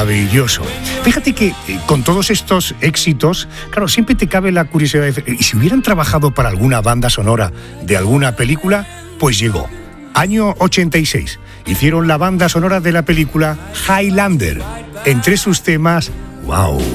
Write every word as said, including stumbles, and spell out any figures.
Maravilloso. Fíjate que eh, con todos estos éxitos, claro, siempre te cabe la curiosidad de decir, ¿y si hubieran trabajado para alguna banda sonora de alguna película? Pues llegó. Año ochenta y seis. Hicieron la banda sonora de la película Highlander. Entre sus temas, ¡wow!